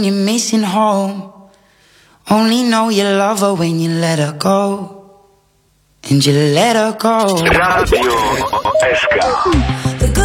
You're missing home. Only know you love her when you let her go. And you let her go. Radio SK.